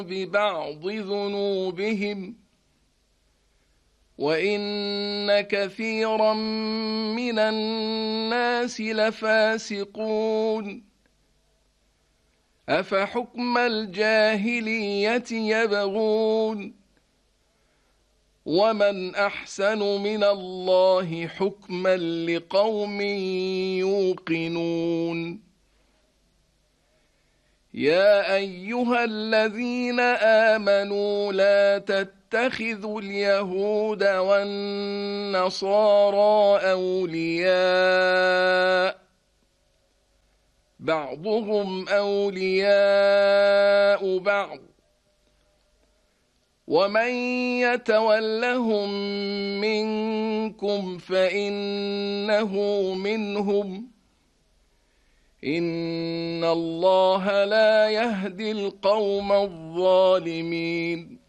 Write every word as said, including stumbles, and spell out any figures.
ببعض ذنوبهم وإن كثيرا من الناس لفاسقون أفحكم الجاهلية يبغون ومن أحسن من الله حكما لقوم يوقنون يا أيها الذين آمنوا لا تتخذوا اليهود والنصارى أولياء بعضهم أولياء بعض ومن يتولهم منكم فإنه منهم إن الله لا يهدي القوم الظالمين